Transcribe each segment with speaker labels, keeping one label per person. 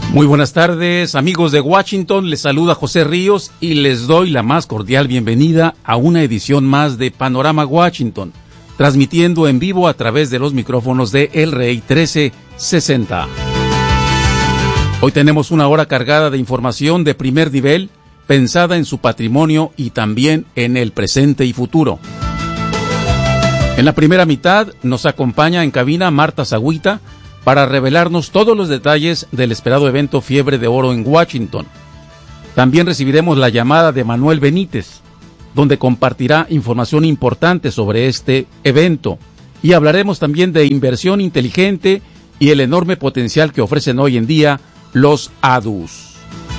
Speaker 1: Muy buenas tardes, amigos de Washington, les saluda José Ríos y les doy la más cordial bienvenida a una edición más de Panorama Washington, transmitiendo en vivo a través de los micrófonos de El Rey 1360. Hoy tenemos una hora cargada de información de primer nivel, pensada en su patrimonio y también en el presente y futuro. En la primera mitad nos acompaña en cabina Marta Zagüita, para revelarnos todos los detalles del esperado evento Fiebre de Oro en Washington. También recibiremos la llamada de Manuel Benítez, donde compartirá información importante sobre este evento. Y hablaremos también de inversión inteligente y el enorme potencial que ofrecen hoy en día los ADUs.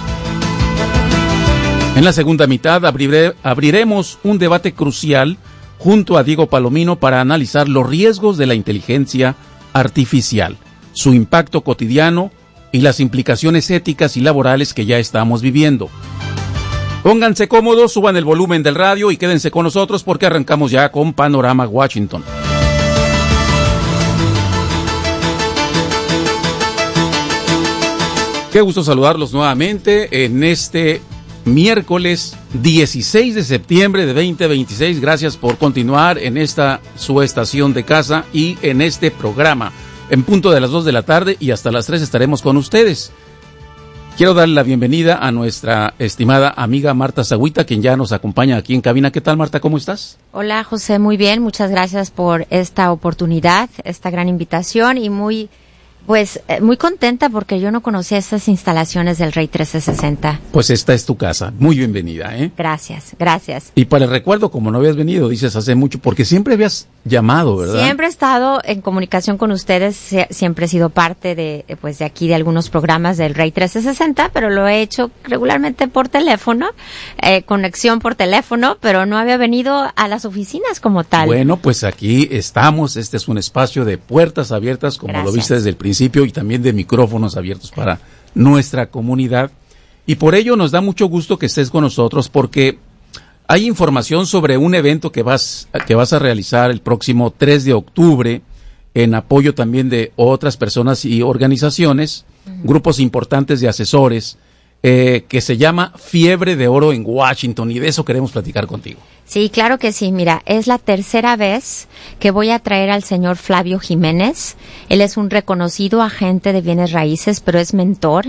Speaker 1: En la segunda mitad abriremos un debate crucial junto a Diego Palomino para analizar los riesgos de la inteligencia artificial, su impacto cotidiano y las implicaciones éticas y laborales que ya estamos viviendo. Pónganse cómodos, suban el volumen del radio y quédense con nosotros porque arrancamos ya con Panorama Washington. Qué gusto saludarlos nuevamente en este miércoles 16 de septiembre de 2026. Gracias por continuar en esta su estación de casa y en este programa. En punto de las 2 de la tarde y hasta las 3 estaremos con ustedes. Quiero darle la bienvenida a nuestra estimada amiga Marta Zagüita, quien ya nos acompaña aquí en cabina. ¿Qué tal, Marta? ¿Cómo estás?
Speaker 2: Hola, José, muy bien. Muchas gracias por esta oportunidad, esta gran invitación y muy contenta porque yo no conocía estas instalaciones del Rey 1360.
Speaker 1: Pues esta es tu casa. Muy bienvenida, ¿eh?
Speaker 2: Gracias, gracias.
Speaker 1: Y para el recuerdo, como no habías venido, dices hace mucho, porque siempre habías llamado, ¿verdad?
Speaker 2: Siempre he estado en comunicación con ustedes, siempre he sido parte de aquí de algunos programas del Rey 1360, pero lo he hecho regularmente por teléfono, conexión por teléfono, pero no había venido a las oficinas como tal.
Speaker 1: Bueno, pues aquí estamos, este es un espacio de puertas abiertas, como Gracias. Lo viste desde el principio, y también de micrófonos abiertos para nuestra comunidad, y por ello nos da mucho gusto que estés con nosotros, porque hay información sobre un evento que vas a realizar el próximo 3 de octubre en apoyo también de otras personas y organizaciones, grupos importantes de asesores, que se llama Fiebre de Oro en Washington, y de eso queremos platicar contigo.
Speaker 2: Sí, claro que sí. Mira, es la tercera vez que voy a traer al señor Flavio Jiménez. Él es un reconocido agente de bienes raíces, pero es mentor.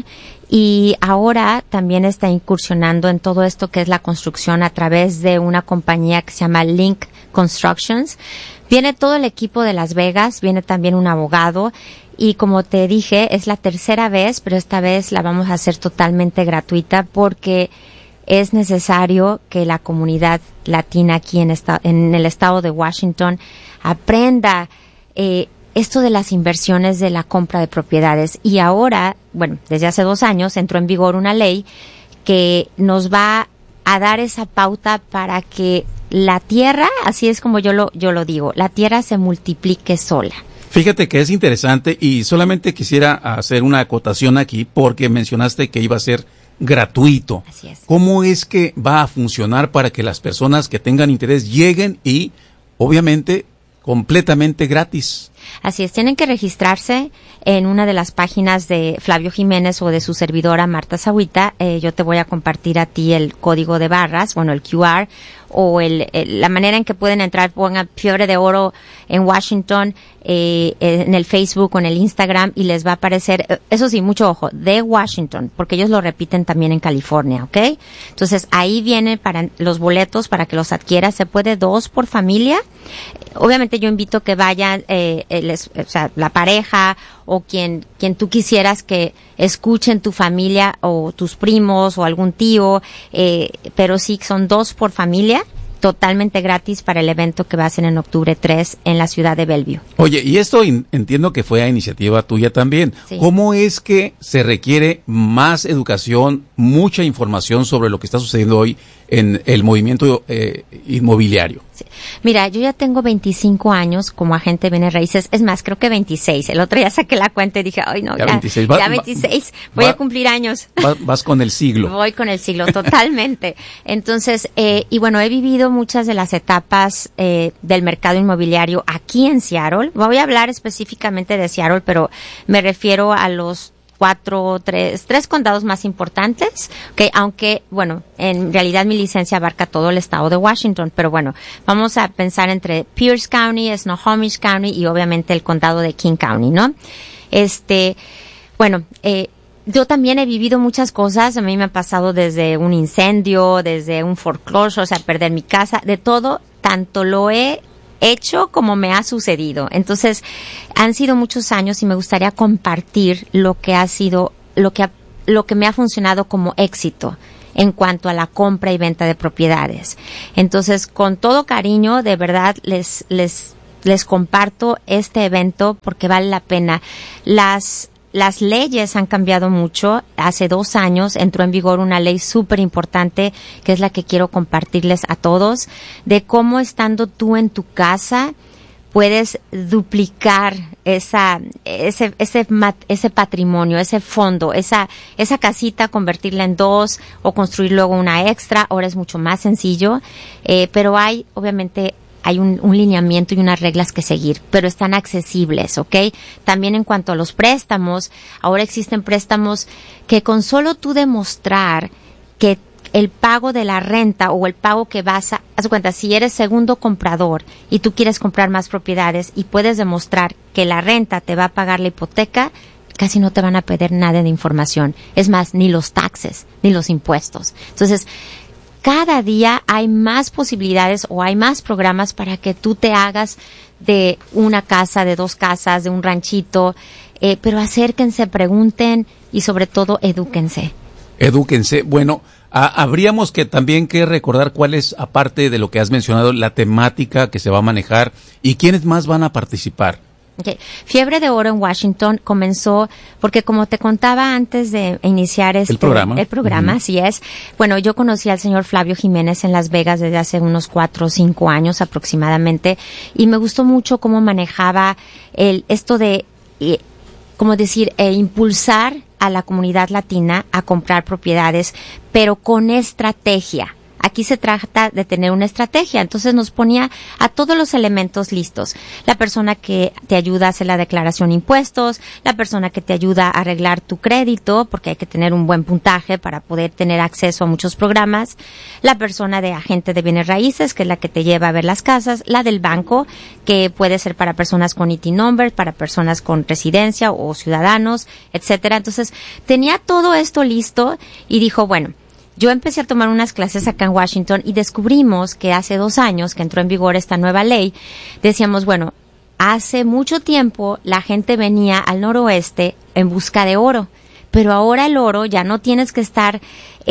Speaker 2: Y ahora también está incursionando en todo esto que es la construcción a través de una compañía que se llama Link Constructions. Viene todo el equipo de Las Vegas, viene también un abogado. Y como te dije, es la tercera vez, pero esta vez la vamos a hacer totalmente gratuita porque es necesario que la comunidad latina aquí en el estado de Washington aprenda esto de las inversiones de la compra de propiedades. Y ahora, desde hace 2 años entró en vigor una ley que nos va a dar esa pauta para que la tierra, así es como yo lo digo, la tierra se multiplique sola.
Speaker 1: Fíjate que es interesante y solamente quisiera hacer una acotación aquí porque mencionaste que iba a ser gratuito.
Speaker 2: Así es.
Speaker 1: ¿Cómo es que va a funcionar para que las personas que tengan interés lleguen y, obviamente, completamente gratis?
Speaker 2: Así es, tienen que registrarse en una de las páginas de Flavio Jiménez o de su servidora Marta Zagüita. Yo te voy a compartir a ti el código de barras, el QR, o la manera en que pueden entrar. Pongan Fiebre de Oro en Washington en el Facebook o en el Instagram y les va a aparecer, eso sí, mucho ojo, de Washington, porque ellos lo repiten también en California, ¿ok? Entonces ahí vienen para los boletos para que los adquieras. Se puede 2 por familia. Obviamente yo invito que vayan la pareja o quien tú quisieras que escuchen tu familia o tus primos o algún tío, pero sí son 2 por familia, totalmente gratis para el evento que va a ser en octubre 3 en la ciudad de Bellevue.
Speaker 1: Oye, y esto entiendo que fue a iniciativa tuya también.
Speaker 2: Sí.
Speaker 1: ¿Cómo es que se requiere más educación, mucha información sobre lo que está sucediendo hoy en el movimiento inmobiliario?
Speaker 2: Sí. Mira, yo ya tengo 25 años como agente de bienes raíces. Es más, creo que 26. El otro día saqué la cuenta y dije, ay no, ya 26. Ya 26. Voy a cumplir años.
Speaker 1: Vas con el siglo.
Speaker 2: Voy con el siglo, totalmente. Entonces, y bueno, he vivido muchas de las etapas del mercado inmobiliario aquí en Seattle. Voy a hablar específicamente de Seattle, pero me refiero a los tres condados más importantes, okay, aunque, bueno, en realidad mi licencia abarca todo el estado de Washington, pero bueno, vamos a pensar entre Pierce County, Snohomish County y obviamente el condado de King County, ¿no? Yo también he vivido muchas cosas. A mí me ha pasado desde un incendio, desde un foreclosure, o sea, perder mi casa, de todo. Tanto lo he hecho como me ha sucedido. Entonces, han sido muchos años y me gustaría compartir lo que ha sido, lo que me ha funcionado como éxito en cuanto a la compra y venta de propiedades. Entonces, con todo cariño, de verdad, les comparto este evento porque vale la pena. Las leyes han cambiado mucho. Hace 2 años entró en vigor una ley súper importante, que es la que quiero compartirles a todos, de cómo estando tú en tu casa puedes duplicar ese patrimonio, ese fondo, esa casita, convertirla en 2 o construir luego una extra. Ahora es mucho más sencillo, pero obviamente hay un lineamiento y unas reglas que seguir, pero están accesibles, ¿ok? También en cuanto a los préstamos, ahora existen préstamos que con solo tú demostrar que el pago de la renta o el pago que haz cuenta, si eres segundo comprador y tú quieres comprar más propiedades y puedes demostrar que la renta te va a pagar la hipoteca, casi no te van a pedir nada de información. Es más, ni los taxes, ni los impuestos. Entonces, cada día hay más posibilidades o hay más programas para que tú te hagas de una casa, de 2 casas, de un ranchito, pero acérquense, pregunten y sobre todo edúquense.
Speaker 1: Edúquense. Bueno, habríamos también que recordar cuál es, aparte de lo que has mencionado, la temática que se va a manejar y quiénes más van a participar.
Speaker 2: Okay. Fiebre de Oro en Washington comenzó porque, como te contaba antes de iniciar el programa, uh-huh. Así es. Bueno, yo conocí al señor Flavio Jiménez en Las Vegas desde hace unos 4 o 5 años aproximadamente y me gustó mucho cómo manejaba esto de, impulsar a la comunidad latina a comprar propiedades, pero con estrategia. Aquí se trata de tener una estrategia. Entonces nos ponía a todos los elementos listos. La persona que te ayuda a hacer la declaración de impuestos, la persona que te ayuda a arreglar tu crédito, porque hay que tener un buen puntaje para poder tener acceso a muchos programas, la persona de agente de bienes raíces, que es la que te lleva a ver las casas, la del banco, que puede ser para personas con IT number, para personas con residencia o ciudadanos, etcétera. Entonces tenía todo esto listo y dijo, bueno, yo empecé a tomar unas clases acá en Washington y descubrimos que hace 2 años que entró en vigor esta nueva ley, decíamos, bueno, hace mucho tiempo la gente venía al noroeste en busca de oro, pero ahora el oro ya no tienes que estar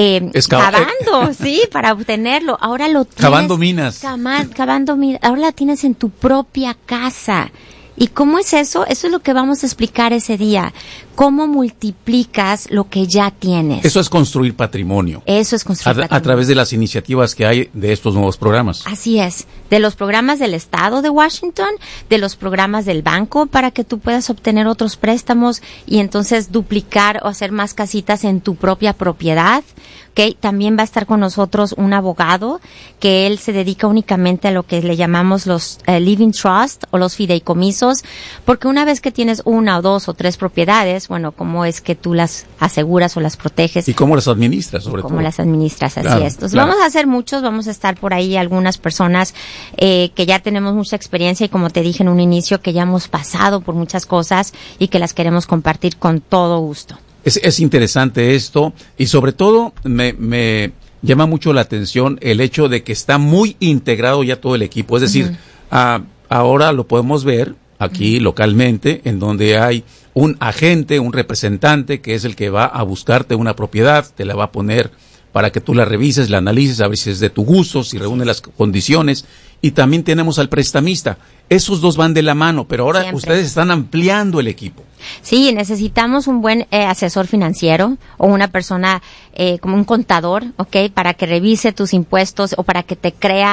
Speaker 2: cavando, sí, para obtenerlo. Ahora lo tienes.
Speaker 1: Cavando minas.
Speaker 2: Cavando minas. Ahora la tienes en tu propia casa. ¿Y cómo es eso? Eso es lo que vamos a explicar ese día. ¿Cómo multiplicas lo que ya tienes?
Speaker 1: Eso es construir patrimonio.
Speaker 2: Eso es construir patrimonio.
Speaker 1: A través de las iniciativas que hay de estos nuevos programas.
Speaker 2: Así es. De los programas del estado de Washington, de los programas del banco para que tú puedas obtener otros préstamos y entonces duplicar o hacer más casitas en tu propia propiedad. Okay. También va a estar con nosotros un abogado que él se dedica únicamente a lo que le llamamos los living trust o los fideicomisos, porque una vez que tienes 1 o 2 o 3 propiedades, bueno, ¿cómo es que tú las aseguras o las proteges?
Speaker 1: ¿Y cómo las administras, sobre todo?
Speaker 2: ¿Cómo las administras? Así
Speaker 1: claro,
Speaker 2: es. Entonces,
Speaker 1: claro.
Speaker 2: Vamos a hacer muchos, vamos a estar por ahí algunas personas que ya tenemos mucha experiencia y como te dije en un inicio, que ya hemos pasado por muchas cosas y que las queremos compartir con todo gusto.
Speaker 1: Es interesante esto y sobre todo me llama mucho la atención el hecho de que está muy integrado ya todo el equipo. Es decir, uh-huh. Ahora lo podemos ver aquí uh-huh. localmente, en donde hay un agente, un representante que es el que va a buscarte una propiedad, te la va a poner para que tú la revises, la analices, a ver si es de tu gusto, si reúne las condiciones. Y también tenemos al prestamista. Esos dos van de la mano, pero ahora siempre. Ustedes están ampliando el equipo.
Speaker 2: Sí, necesitamos un buen asesor financiero o una persona como un contador, ¿ok? Para que revise tus impuestos o para que te crea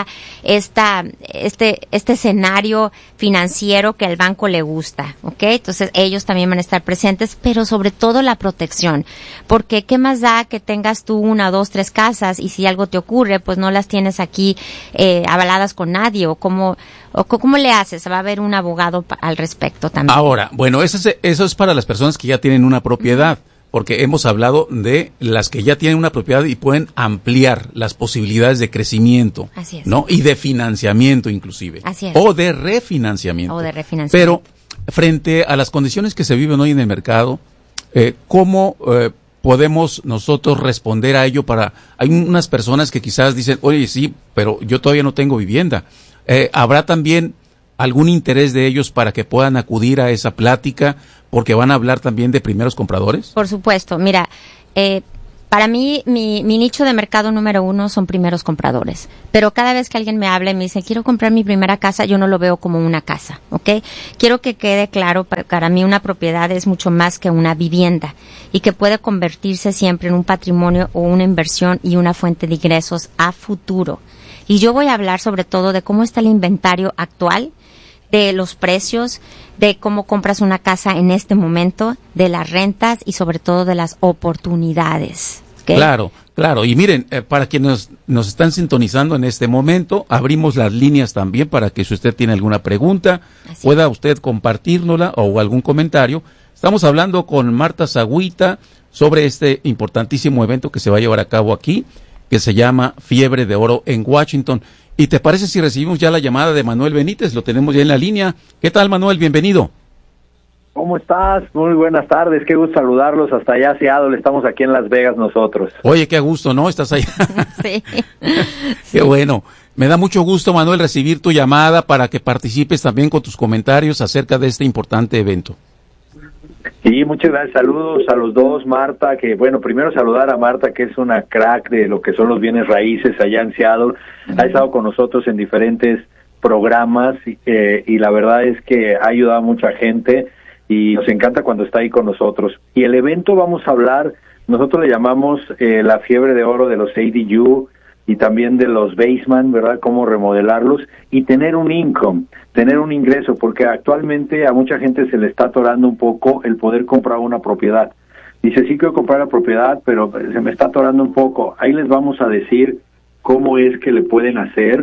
Speaker 2: este escenario financiero que al banco le gusta, ¿ok? Entonces ellos también van a estar presentes, pero sobre todo la protección, porque ¿qué más da que tengas tú 1, 2, 3 casas y si algo te ocurre, pues no las tienes aquí avaladas con nadie o cómo le haces? Va a haber un abogado al respecto también.
Speaker 1: Ahora, bueno, ese eso es para las personas que ya tienen una propiedad, porque hemos hablado de las que ya tienen una propiedad y pueden ampliar las posibilidades de crecimiento,
Speaker 2: así es,
Speaker 1: ¿no? Y de financiamiento inclusive.
Speaker 2: Así es.
Speaker 1: O de refinanciamiento.
Speaker 2: O de refinanciamiento.
Speaker 1: Pero frente a las condiciones que se viven hoy en el mercado, ¿cómo podemos nosotros responder a ello? Hay unas personas que quizás dicen, oye, sí, pero yo todavía no tengo vivienda. ¿Habrá también algún interés de ellos para que puedan acudir a esa plática, porque van a hablar también de primeros compradores?
Speaker 2: Por supuesto. Mira, para mí, mi nicho de mercado número 1 son primeros compradores. Pero cada vez que alguien me habla y me dice, quiero comprar mi primera casa, yo no lo veo como una casa, ¿ok? Quiero que quede claro, para mí una propiedad es mucho más que una vivienda y que puede convertirse siempre en un patrimonio o una inversión y una fuente de ingresos a futuro. Y yo voy a hablar sobre todo de cómo está el inventario actual, de los precios, de cómo compras una casa en este momento, de las rentas y sobre todo de las oportunidades. ¿Okay?
Speaker 1: Claro. Y miren, para quienes nos están sintonizando en este momento, abrimos las líneas también para que si usted tiene alguna pregunta, pueda usted compartirnosla o algún comentario. Estamos hablando con Marta Zagüita sobre este importantísimo evento que se va a llevar a cabo aquí, que se llama Fiebre de Oro en Washington. ¿Y te parece si recibimos ya la llamada de Manuel Benítez? Lo tenemos ya en la línea. ¿Qué tal, Manuel? Bienvenido.
Speaker 3: ¿Cómo estás? Muy buenas tardes. Qué gusto saludarlos hasta allá, Seattle. Estamos aquí en Las Vegas nosotros.
Speaker 1: Oye, qué gusto, ¿no? Estás allá.
Speaker 2: Sí.
Speaker 1: Qué bueno. Me da mucho gusto, Manuel, recibir tu llamada para que participes también con tus comentarios acerca de este importante evento.
Speaker 3: Sí, muchas gracias. Saludos a los dos, Marta, que bueno, primero saludar a Marta, que es una crack de lo que son los bienes raíces allá en Seattle. Ha estado con nosotros en diferentes programas y la verdad es que ha ayudado a mucha gente y nos encanta cuando está ahí con nosotros. Y el evento vamos a hablar, nosotros le llamamos la fiebre de oro de los ADU y también de los basement, ¿verdad? Cómo remodelarlos y tener un income, tener un ingreso, porque actualmente a mucha gente se le está atorando un poco el poder comprar una propiedad. Dice, sí quiero comprar la propiedad, pero se me está atorando un poco. Ahí les vamos a decir cómo es que le pueden hacer,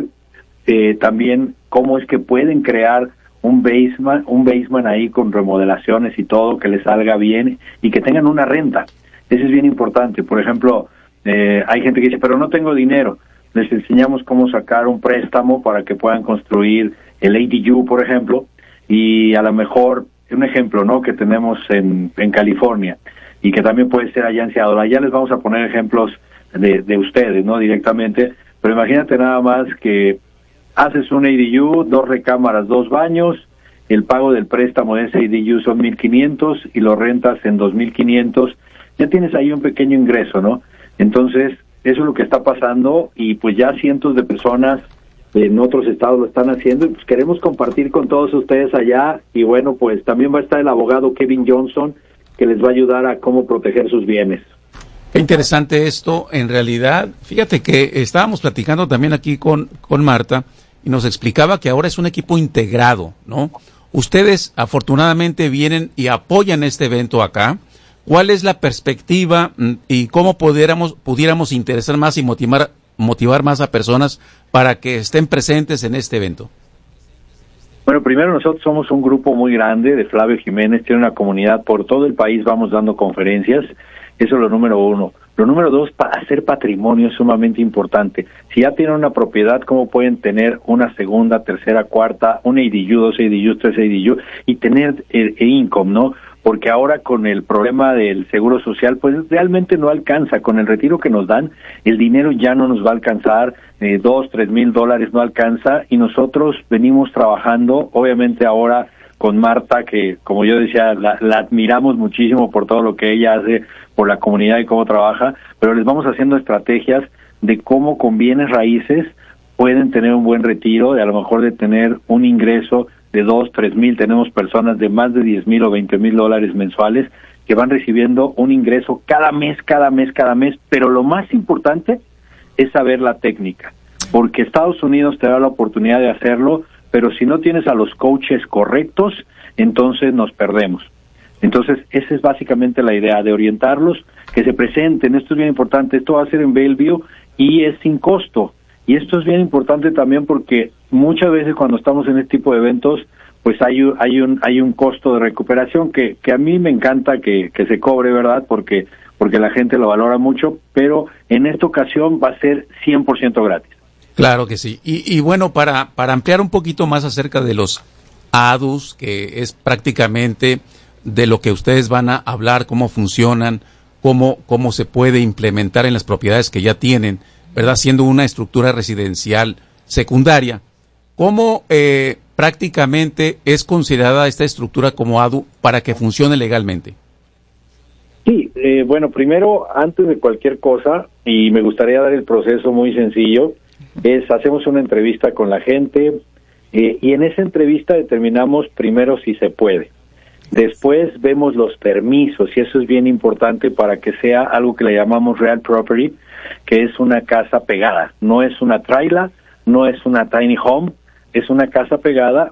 Speaker 3: también cómo es que pueden crear un basement ahí con remodelaciones y todo, que les salga bien y que tengan una renta. Eso es bien importante. Por ejemplo, hay gente que dice, pero no tengo dinero. Les enseñamos cómo sacar un préstamo para que puedan construir el ADU, por ejemplo, y a lo mejor, un ejemplo, ¿no?, que tenemos en California, y que también puede ser allá en Seattle. Allá les vamos a poner ejemplos de ustedes, ¿no?, directamente, pero imagínate nada más que haces un ADU, 2 recámaras, 2 baños, el pago del préstamo de ese ADU son $1,500 y lo rentas en $2,500, ya tienes ahí un pequeño ingreso, ¿no? Entonces, eso es lo que está pasando y pues ya cientos de personas en otros estados lo están haciendo y pues queremos compartir con todos ustedes allá y bueno, pues también va a estar el abogado Kevin Johnson que les va a ayudar a cómo proteger sus bienes.
Speaker 1: Qué interesante esto, en realidad. Fíjate que estábamos platicando también aquí con Marta y nos explicaba que ahora es un equipo integrado, ¿no? Ustedes afortunadamente vienen y apoyan este evento acá. ¿Cuál es la perspectiva y cómo pudiéramos interesar más y motivar más a personas para que estén presentes en este evento?
Speaker 3: Bueno, primero nosotros somos un grupo muy grande de Flavio Jiménez, tiene una comunidad por todo el país, vamos dando conferencias, eso es lo número 1. Lo número 2, hacer patrimonio es sumamente importante. Si ya tienen una propiedad, ¿cómo pueden tener una segunda, tercera, cuarta, un ADU, 2 ADU, 3 ADU y tener el income, ¿no? Porque ahora con el problema del seguro social, pues realmente no alcanza. Con el retiro que nos dan, el dinero ya no nos va a alcanzar, $2,000-3,000 no alcanza, y nosotros venimos trabajando, obviamente ahora con Marta, que como yo decía, la admiramos muchísimo por todo lo que ella hace por la comunidad y cómo trabaja, pero les vamos haciendo estrategias de cómo con bienes raíces pueden tener un buen retiro, de a lo mejor de tener un ingreso de 2,000-3,000, tenemos personas de más de $10,000 o $20,000 mensuales que van recibiendo un ingreso cada mes, pero lo más importante es saber la técnica, porque Estados Unidos te da la oportunidad de hacerlo, pero si no tienes a los coaches correctos, entonces nos perdemos. Entonces, esa es básicamente la idea, de orientarlos, que se presenten. Esto es bien importante, esto va a ser en Bellevue y es sin costo. Y esto es bien importante también porque muchas veces cuando estamos en este tipo de eventos, pues hay un costo de recuperación que a mí me encanta que se cobre, ¿verdad? Porque la gente lo valora mucho, pero en esta ocasión va a ser 100% gratis.
Speaker 1: Claro que sí. Y bueno, para ampliar un poquito más acerca de los ADUs, que es prácticamente de lo que ustedes van a hablar, cómo funcionan, cómo se puede implementar en las propiedades que ya tienen, ¿verdad? Siendo una estructura residencial secundaria, ¿cómo prácticamente es considerada esta estructura como ADU para que funcione legalmente?
Speaker 3: Sí, bueno, primero, antes de cualquier cosa, y me gustaría dar el proceso muy sencillo, hacemos una entrevista con la gente, y en esa entrevista determinamos primero si se puede. Después vemos los permisos, y eso es bien importante para que sea algo que le llamamos real property, que es una casa pegada. No es una trailer, no es una tiny home, es una casa pegada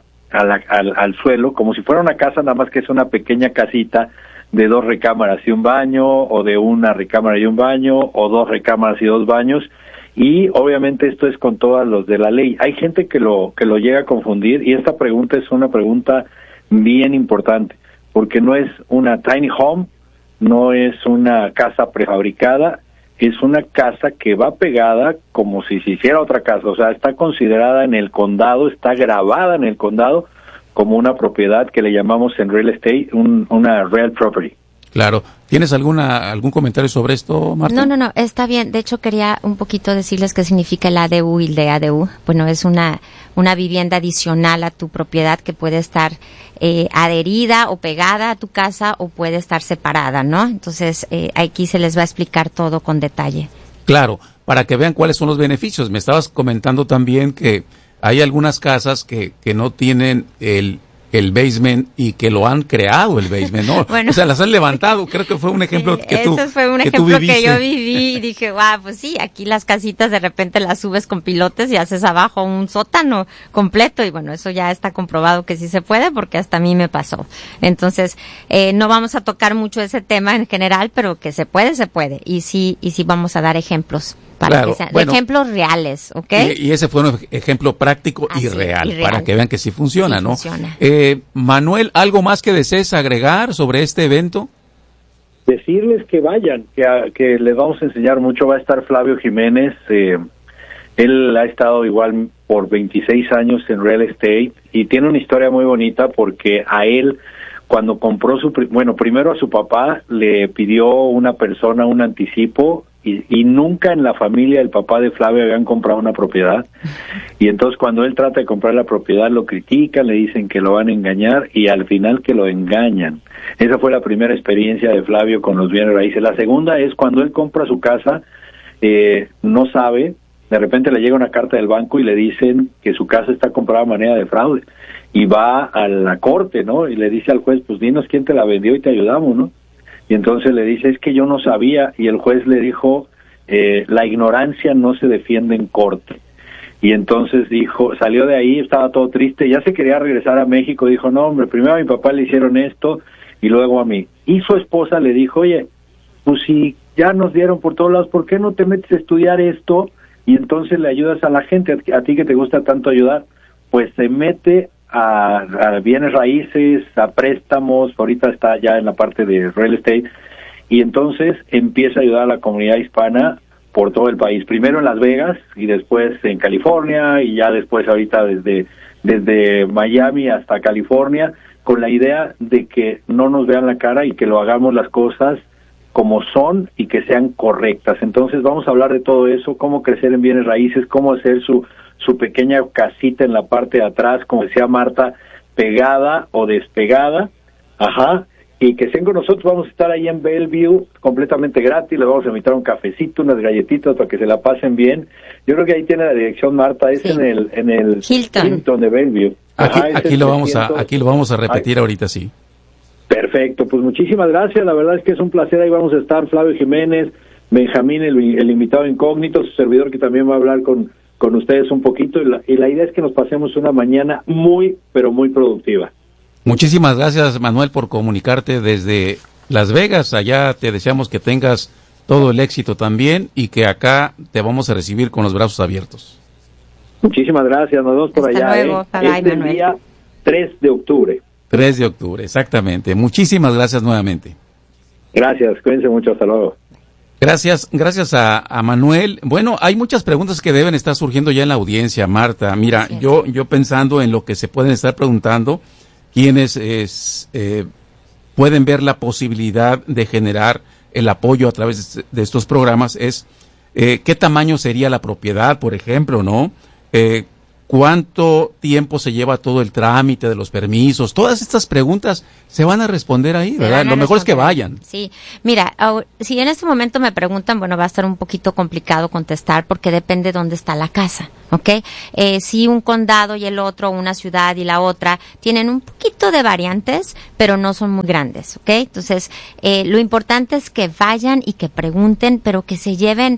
Speaker 3: al suelo, como si fuera una casa, nada más que es una pequeña casita de 2 recámaras y un baño, o de 1 recámara y un baño, o 2 recámaras y 2 baños, y obviamente esto es con todos los de la ley. Hay gente que lo llega a confundir, y esta pregunta es una pregunta bien importante, porque no es una tiny home, no es una casa prefabricada, es una casa que va pegada como si se hiciera otra casa, o sea, está considerada en el condado, está grabada en el condado como una propiedad que le llamamos en real estate una real property.
Speaker 1: Claro. ¿Tienes algún comentario sobre esto, Marta?
Speaker 2: No, está bien. De hecho, quería un poquito decirles qué significa el ADU y el DADU. Bueno, es una vivienda adicional a tu propiedad que puede estar adherida o pegada a tu casa, o puede estar separada, ¿no? Entonces, aquí se les va a explicar todo con detalle.
Speaker 1: Claro, para que vean cuáles son los beneficios. Me estabas comentando también que hay algunas casas que no tienen el basement y que lo han creado el basement, ¿no?
Speaker 2: Bueno,
Speaker 1: o sea, las han levantado. Creo que fue un ejemplo que tú
Speaker 2: Eso fue un ejemplo que yo viví y dije, guau, pues sí, aquí las casitas de repente las subes con pilotes y haces abajo un sótano completo, y bueno, eso ya está comprobado que sí se puede, porque hasta a mí me pasó. Entonces, no vamos a tocar mucho ese tema en general, pero que se puede, y sí vamos a dar ejemplos. Para que sean ejemplos reales, ¿ok?
Speaker 1: Y ese fue un ejemplo práctico y real, para que vean que sí funciona,
Speaker 2: sí,
Speaker 1: ¿no?
Speaker 2: Funciona.
Speaker 1: Manuel, ¿algo más que desees agregar sobre este evento?
Speaker 3: Decirles que vayan, que les vamos a enseñar mucho. Va a estar Flavio Jiménez, él ha estado igual por 26 años en real estate, y tiene una historia muy bonita, porque a él, cuando compró primero a su papá le pidió una persona un anticipo, y nunca en la familia del papá de Flavio habían comprado una propiedad, y entonces cuando él trata de comprar la propiedad lo critican, le dicen que lo van a engañar, y al final que lo engañan. Esa fue la primera experiencia de Flavio con los bienes raíces. La segunda es cuando él compra su casa, no sabe, de repente le llega una carta del banco y le dicen que su casa está comprada a manera de fraude, y va a la corte, ¿no? Y le dice al juez, pues dinos quién te la vendió y te ayudamos, ¿no? Y entonces le dice, es que yo no sabía, y el juez le dijo, la ignorancia no se defiende en corte. Y entonces salió de ahí, estaba todo triste, ya se quería regresar a México, dijo, no hombre, primero a mi papá le hicieron esto, y luego a mí. Y su esposa le dijo, oye, pues si ya nos dieron por todos lados, ¿por qué no te metes a estudiar esto? Y entonces le ayudas a la gente, a ti que te gusta tanto ayudar. Pues se mete a bienes raíces, a préstamos, ahorita está ya en la parte de real estate, y entonces empieza a ayudar a la comunidad hispana por todo el país, primero en Las Vegas y después en California, y ya después ahorita desde Miami hasta California, con la idea de que no nos vean la cara y que lo hagamos las cosas como son y que sean correctas. Entonces vamos a hablar de todo eso, cómo crecer en bienes raíces, cómo hacer su pequeña casita en la parte de atrás, como decía Marta, pegada o despegada, y que estén con nosotros. Vamos a estar ahí en Bellevue completamente gratis, les vamos a invitar un cafecito, unas galletitas para que se la pasen bien. Yo creo que ahí tiene la dirección, Marta, es en el Hilton de Bellevue.
Speaker 1: Aquí lo vamos a repetir ahorita, sí.
Speaker 3: Perfecto, pues muchísimas gracias, la verdad es que es un placer. Ahí vamos a estar Flavio Jiménez, Benjamín, el invitado incógnito, su servidor, que también va a hablar con ustedes un poquito, y la idea es que nos pasemos una mañana muy, pero muy productiva.
Speaker 1: Muchísimas gracias, Manuel, por comunicarte desde Las Vegas. Allá te deseamos que tengas todo el éxito también, y que acá te vamos a recibir con los brazos abiertos.
Speaker 3: Muchísimas gracias, nos vemos por allá.
Speaker 2: Hasta luego, bye, Manuel.
Speaker 3: 3 de octubre.
Speaker 1: 3 de octubre, exactamente. Muchísimas gracias nuevamente.
Speaker 3: Gracias, cuídense mucho, hasta luego.
Speaker 1: Gracias a Manuel. Bueno, hay muchas preguntas que deben estar surgiendo ya en la audiencia, Marta. Mira, yo pensando en lo que se pueden estar preguntando, quienes pueden ver la posibilidad de generar el apoyo a través de estos programas es qué tamaño sería la propiedad, por ejemplo, ¿no? ¿Cuánto tiempo se lleva todo el trámite de los permisos? Todas estas preguntas se van a responder ahí, ¿verdad? Lo mejor es que vayan.
Speaker 2: Sí, mira, si en este momento me preguntan, bueno, va a estar un poquito complicado contestar porque depende dónde está la casa, ¿ok? Si un condado y el otro, una ciudad y la otra, tienen un poquito de variantes, pero no son muy grandes, ¿ok? Entonces, lo importante es que vayan y que pregunten, pero que se lleven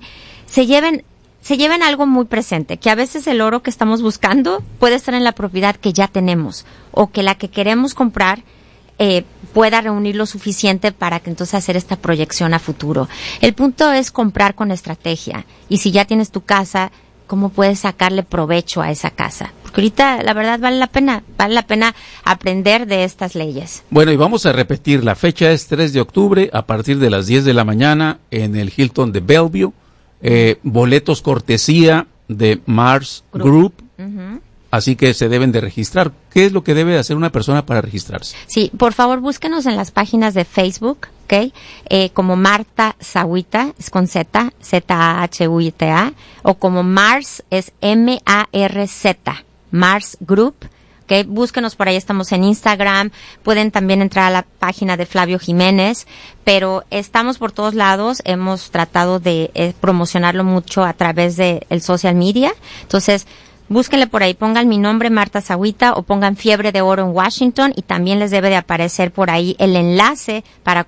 Speaker 2: algo muy presente, que a veces el oro que estamos buscando puede estar en la propiedad que ya tenemos o que la que queremos comprar pueda reunir lo suficiente para que entonces hacer esta proyección a futuro. El punto es comprar con estrategia y si ya tienes tu casa, ¿cómo puedes sacarle provecho a esa casa? Porque ahorita la verdad vale la pena aprender de estas leyes.
Speaker 1: Bueno, y vamos a repetir, la fecha es 3 de octubre a partir de las 10 de la mañana en el Hilton de Bellevue. Boletos cortesía de Mars Group, así que se deben de registrar. ¿Qué es lo que debe hacer una persona para registrarse?
Speaker 2: Sí, por favor búsquenos en las páginas de Facebook, ¿ok? Como Marta Zahuita, es con Z, Z-A-H-U-I-T-A, o como Mars, es M-A-R-Z, Mars Group. Okay, búsquenos por ahí, estamos en Instagram, pueden también entrar a la página de Flavio Jiménez, pero estamos por todos lados, hemos tratado de promocionarlo mucho a través de el social media, entonces búsquenle por ahí, pongan mi nombre Marta Zahuita o pongan Fiebre de Oro en Washington y también les debe de aparecer por ahí el enlace para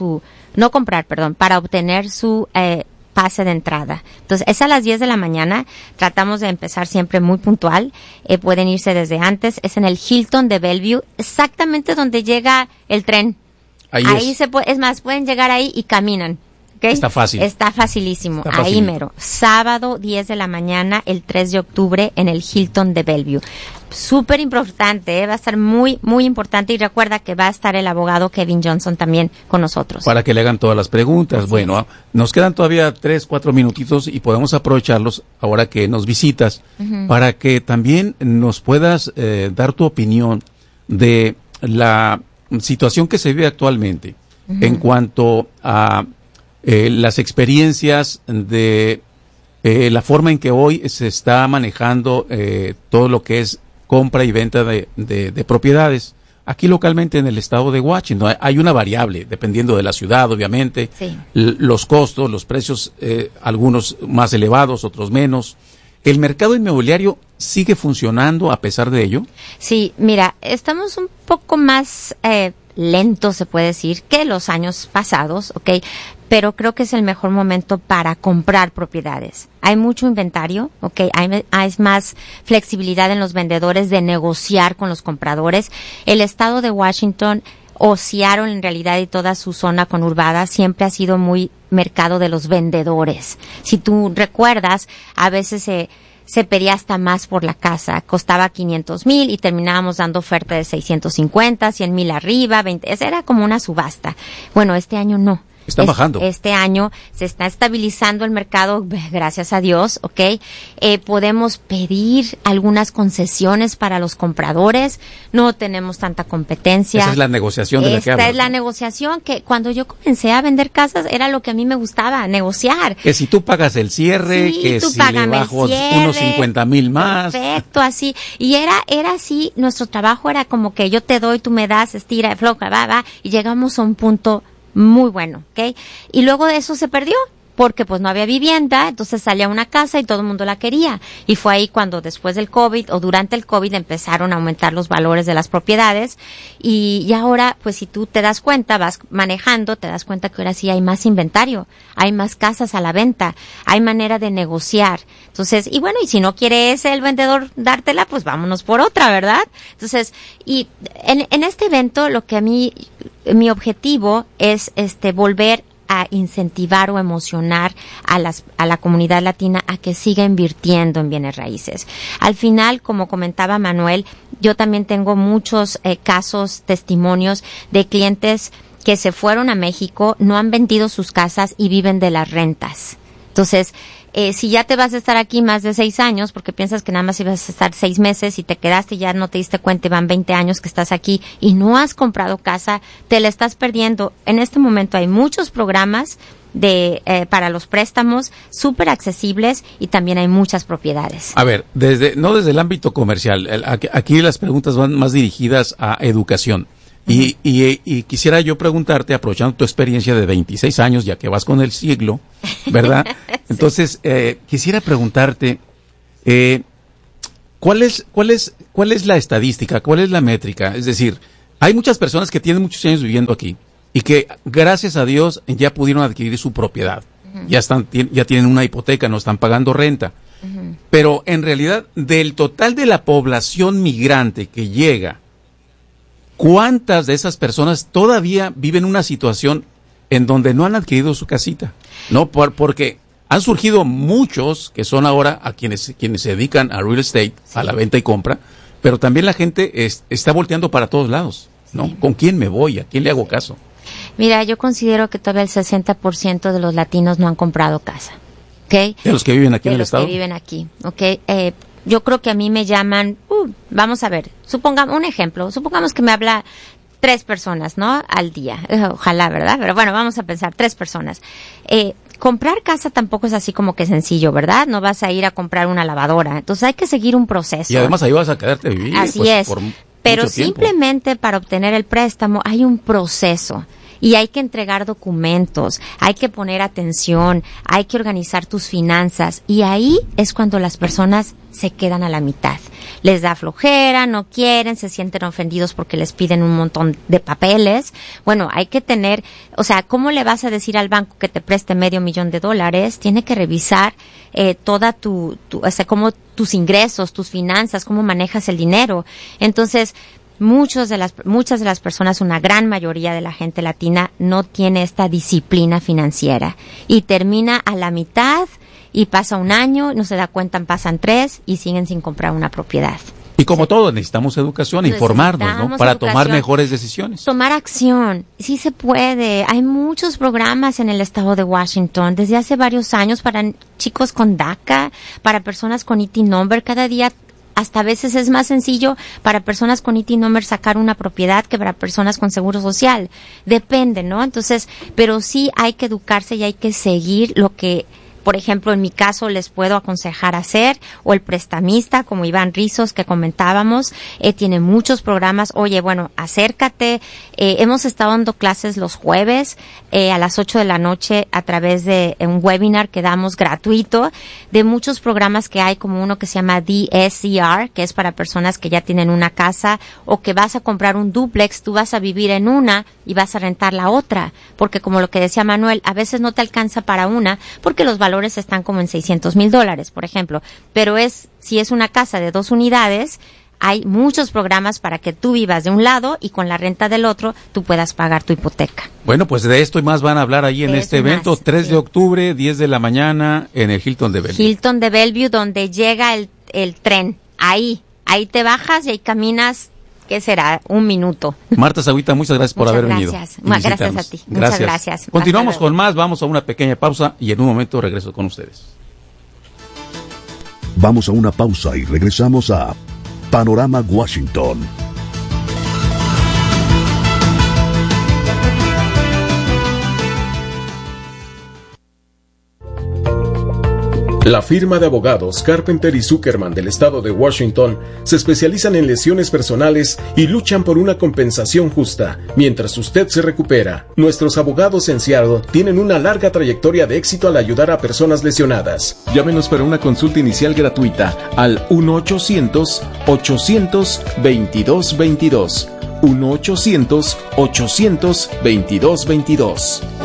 Speaker 2: para obtener su pase de entrada. Entonces, es a las 10 de la mañana. Tratamos de empezar siempre muy puntual. Pueden irse desde antes. Es en el Hilton de Bellevue, exactamente donde llega el tren. Ahí es más, pueden llegar ahí y caminan. ¿Okay?
Speaker 1: Está fácil.
Speaker 2: Está facilísimo. Ahí mero. Sábado, 10 de la mañana, el 3 de octubre, en el Hilton de Bellevue. Súper importante, va a estar muy, muy importante. Y recuerda que va a estar el abogado Kevin Johnson también con nosotros.
Speaker 1: Para que le hagan todas las preguntas. Así bueno, nos quedan todavía 3-4 minutitos y podemos aprovecharlos ahora que nos visitas para que también nos puedas dar tu opinión de la situación que se vive actualmente en cuanto a las experiencias de la forma en que hoy se está manejando todo lo que es compra y venta de propiedades. Aquí localmente en el estado de Washington hay una variable, dependiendo de la ciudad, obviamente, los costos, los precios, algunos más elevados, otros menos. ¿El mercado inmobiliario sigue funcionando a pesar de ello? Sí,
Speaker 2: mira, estamos un poco más lento, se puede decir, que los años pasados, ¿ok? Pero creo que es el mejor momento para comprar propiedades. Hay mucho inventario, ¿ok? Hay más flexibilidad en los vendedores de negociar con los compradores. El estado de Washington o Seattle en realidad y toda su zona conurbada siempre ha sido muy mercado de los vendedores. Si tú recuerdas, a veces se pedía hasta más por la casa, costaba 500,000 y terminábamos dando oferta de 650, 100,000 arriba, 20, esa era como una subasta. Bueno, este año no.
Speaker 1: Está bajando.
Speaker 2: Este año se está estabilizando el mercado, gracias a Dios, ¿ok? Podemos pedir algunas concesiones para los compradores, no tenemos tanta competencia.
Speaker 1: Esa es la negociación de la que hablas.
Speaker 2: Esta es la negociación que cuando yo comencé a vender casas era lo que a mí me gustaba, negociar.
Speaker 1: Que si tú pagas el cierre, que si le bajo unos 50,000 más.
Speaker 2: Perfecto, así. Y era así, nuestro trabajo era como que yo te doy, tú me das, estira, floja, va, y llegamos a un punto muy bueno, ¿ok? Y luego de eso se perdió, porque pues no había vivienda, entonces salía una casa y todo el mundo la quería. Y fue ahí cuando después del COVID o durante el COVID empezaron a aumentar los valores de las propiedades y ahora pues si tú te das cuenta, vas manejando, te das cuenta que ahora sí hay más inventario, hay más casas a la venta, hay manera de negociar. Entonces, y bueno, y si no quiere ese el vendedor dártela, pues vámonos por otra, ¿verdad? Entonces, y en este evento lo que a mí, mi objetivo es volver a incentivar o emocionar a la comunidad latina a que siga invirtiendo en bienes raíces. Al final, como comentaba Manuel, yo también tengo muchos casos, testimonios de clientes que se fueron a México, no han vendido sus casas y viven de las rentas. Entonces, si ya te vas a estar aquí más de 6 años, porque piensas que nada más ibas a estar 6 meses y te quedaste y ya no te diste cuenta y van 20 años que estás aquí y no has comprado casa, te la estás perdiendo. En este momento hay muchos programas para los préstamos súper accesibles y también hay muchas propiedades.
Speaker 1: A ver, no desde el ámbito comercial, aquí las preguntas van más dirigidas a educación. Y quisiera yo preguntarte, aprovechando tu experiencia de 26 años, ya que vas con el siglo, ¿verdad? Sí. Entonces, quisiera preguntarte, ¿cuál es la estadística? ¿Cuál es la métrica? Es decir, hay muchas personas que tienen muchos años viviendo aquí y que, gracias a Dios, ya pudieron adquirir su propiedad. Ya tienen una hipoteca, no están pagando renta. Pero, en realidad, del total de la población migrante que llega, ¿cuántas de esas personas todavía viven una situación en donde no han adquirido su casita? No, porque han surgido muchos que son ahora a quienes se dedican a real estate, sí, a la venta y compra, pero también la gente está volteando para todos lados, ¿no? Sí. ¿Con quién me voy? ¿A quién le hago caso?
Speaker 2: Mira, yo considero que todavía el 60% de los latinos no han comprado casa, ¿ok?
Speaker 1: ¿De los que viven aquí en el estado?
Speaker 2: De los que viven aquí, ¿ok? Yo creo que a mí me llaman, vamos a ver, supongamos que me habla 3 personas, ¿no? Al día, ojalá, ¿verdad? Pero bueno, vamos a pensar, 3 personas. Comprar casa tampoco es así como que sencillo, ¿verdad? No vas a ir a comprar una lavadora, entonces hay que seguir un proceso.
Speaker 1: Y además ahí vas a quedarte a vivir.
Speaker 2: Así es, pero simplemente para obtener el préstamo hay un proceso. Y hay que entregar documentos, hay que poner atención, hay que organizar tus finanzas. Y ahí es cuando las personas se quedan a la mitad. Les da flojera, no quieren, se sienten ofendidos porque les piden un montón de papeles. Bueno, hay que tener, ¿cómo le vas a decir al banco que te preste $500,000? Tiene que revisar toda cómo tus ingresos, tus finanzas, cómo manejas el dinero. Entonces, muchas de las personas, una gran mayoría de la gente latina no tiene esta disciplina financiera y termina a la mitad y pasa un año, no se da cuenta, pasan 3 y siguen sin comprar una propiedad.
Speaker 1: Y como todo, necesitamos educación, informarnos, ¿no? Para tomar mejores decisiones.
Speaker 2: Tomar acción, sí se puede. Hay muchos programas en el estado de Washington desde hace varios años para chicos con DACA, para personas con IT number. Cada día hasta a veces es más sencillo para personas con IT number sacar una propiedad que para personas con seguro social. Depende, ¿no? Entonces, pero sí hay que educarse y hay que seguir lo que, por ejemplo, en mi caso les puedo aconsejar hacer, o el prestamista, como Iván Rizos, que comentábamos, tiene muchos programas. Oye, bueno, acércate. Hemos estado dando clases los jueves a las 8 de la noche a través de un webinar que damos gratuito de muchos programas que hay, como uno que se llama DSCR, que es para personas que ya tienen una casa o que vas a comprar un dúplex, tú vas a vivir en una y vas a rentar la otra, porque como lo que decía Manuel, a veces no te alcanza para una porque los valores están como en $600,000, por ejemplo, pero si es una casa de 2 unidades, hay muchos programas para que tú vivas de un lado y con la renta del otro tú puedas pagar tu hipoteca.
Speaker 1: Bueno, pues de esto y más van a hablar ahí en este evento, 3 de octubre, 10 de la mañana, en el Hilton de Bellevue.
Speaker 2: Hilton de Bellevue, donde llega el tren. Ahí te bajas y ahí caminas, ¿qué será? 1 minuto.
Speaker 1: Marta Zagüita, muchas gracias por haber venido.
Speaker 2: Gracias a ti. Muchas gracias.
Speaker 1: Continuamos con más, vamos a una pequeña pausa y en un momento regreso con ustedes.
Speaker 4: Vamos a una pausa y regresamos a Panorama Washington.
Speaker 5: La firma de abogados Carpenter y Zuckerman del estado de Washington se especializan en lesiones personales y luchan por una compensación justa mientras usted se recupera. Nuestros abogados en Seattle tienen una larga trayectoria de éxito al ayudar a personas lesionadas. Llámenos para una consulta inicial gratuita al 1-800-800-2222. 1-800-800-2222.